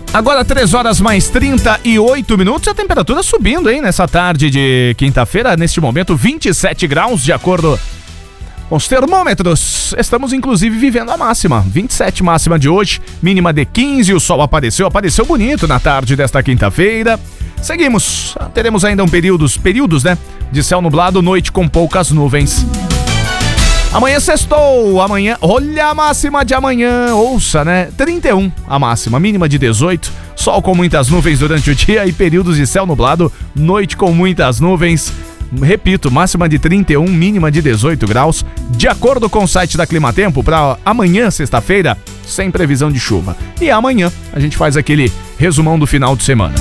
Agora 3 horas mais 38 minutos, a temperatura subindo, hein, nessa tarde de quinta-feira, neste momento 27 graus, de acordo com os termômetros. Estamos inclusive vivendo a máxima, 27 máxima de hoje, mínima de 15, o sol apareceu bonito na tarde desta quinta-feira. Seguimos, teremos ainda períodos, né, de céu nublado, noite com poucas nuvens. Amanhã sextou, olha a máxima de amanhã, ouça, né? 31 a máxima, mínima de 18, sol com muitas nuvens durante o dia e períodos de céu nublado, noite com muitas nuvens. Repito, máxima de 31, mínima de 18 graus, de acordo com o site da Climatempo, para amanhã, sexta-feira, sem previsão de chuva. E amanhã a gente faz aquele resumão do final de semana.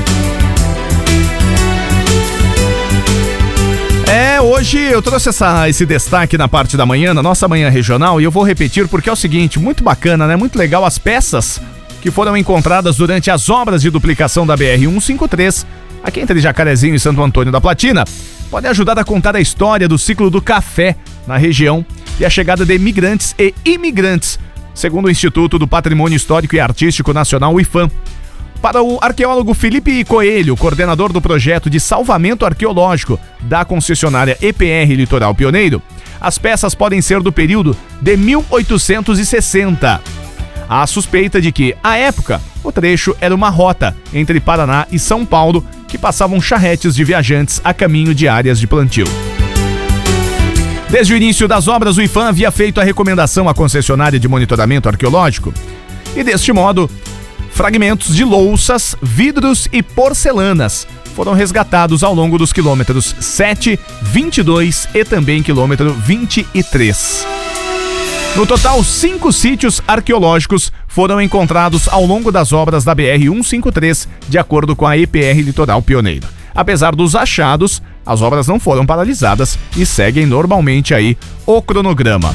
Hoje eu trouxe esse destaque na parte da manhã, na nossa manhã regional, e eu vou repetir porque é o seguinte, muito bacana, né? Muito legal as peças que foram encontradas durante as obras de duplicação da BR-153, aqui entre Jacarezinho e Santo Antônio da Platina, podem ajudar a contar a história do ciclo do café na região e a chegada de migrantes e imigrantes, segundo o Instituto do Patrimônio Histórico e Artístico Nacional, o IPHAN. Para o arqueólogo Felipe Coelho, coordenador do projeto de salvamento arqueológico da concessionária EPR Litoral Pioneiro, as peças podem ser do período de 1860. Há a suspeita de que, à época, o trecho era uma rota entre Paraná e São Paulo que passavam charretes de viajantes a caminho de áreas de plantio. Desde o início das obras, o IPHAN havia feito a recomendação à concessionária de monitoramento arqueológico e, deste modo, fragmentos de louças, vidros e porcelanas foram resgatados ao longo dos quilômetros 7, 22 e também quilômetro 23. No total, 5 sítios arqueológicos foram encontrados ao longo das obras da BR-153, de acordo com a EPR Litoral Pioneiro. Apesar dos achados, as obras não foram paralisadas e seguem normalmente aí o cronograma.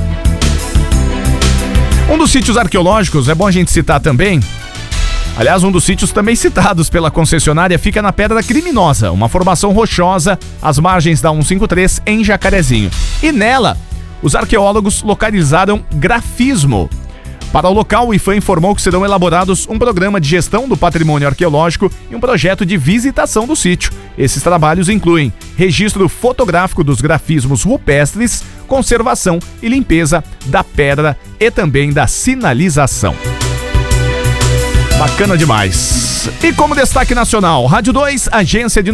Um dos sítios arqueológicos, é bom a gente citar também, aliás, um dos sítios também citados pela concessionária fica na Pedra Criminosa, uma formação rochosa às margens da 153 em Jacarezinho. E nela, os arqueólogos localizaram grafismo. Para o local, o IPHAN informou que serão elaborados um programa de gestão do patrimônio arqueológico e um projeto de visitação do sítio. Esses trabalhos incluem registro fotográfico dos grafismos rupestres, conservação e limpeza da pedra e também da sinalização. Bacana demais. E como destaque nacional, Rádio 2, agência de